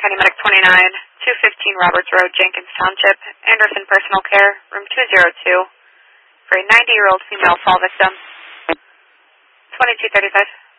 County Medic 29, 215 Roberts Road, Jenkins Township, Anderson Personal Care, room 202, for a 90-year-old female fall victim. 2235.